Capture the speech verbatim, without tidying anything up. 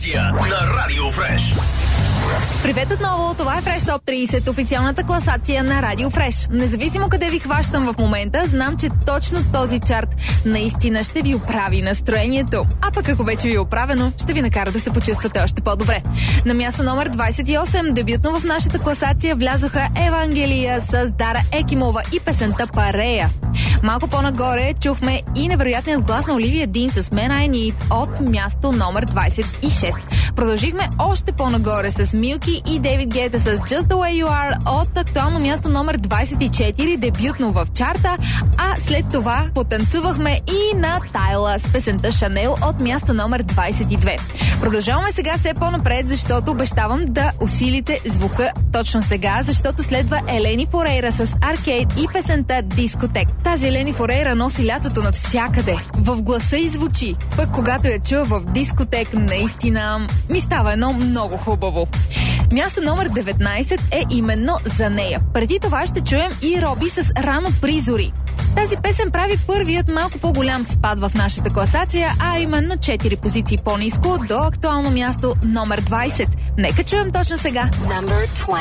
класация на Радио Фреш. Привет отново, това е Фреш Топ трийсет, официалната класация на Радио Фреш. Независимо къде ви хващам в момента, знам, че точно този чарт наистина ще ви оправи настроението. А пък ако вече ви е оправено, ще ви накара да се почувствате още по-добре. На място номер двайсет и осем, дебютно в нашата класация, влязоха Евангелия с Дара Екимова и песента Парея. Малко по-нагоре чухме и невероятният глас на Оливия Дин с Man I Need от място номер двайсет и шест. Продължихме още по-нагоре с Милки и Дейвид Гета с Just the Way You Are от актуално място номер двайсет и четири, дебютно в чарта, а след това потанцувахме и на Тайла с песента Шанел от място номер двайсет и две. Продължаваме сега все по-напред, защото обещавам да усилите звука точно сега, защото следва Елени Форейра с Аркейд и песента Дискотек. Тази Елени Форейра носи лятото навсякъде. В гласа и звучи. Пък когато я чуя в дискотек, наистина ми става едно много хубаво. Място номер деветнайсет е именно за нея. Преди това ще чуем и Роби с Рано призори. Тази песен прави първият малко по-голям спад в нашата класация, а именно четири позиции по-ниско до актуално място номер двайсет. Нека чуем точно сега.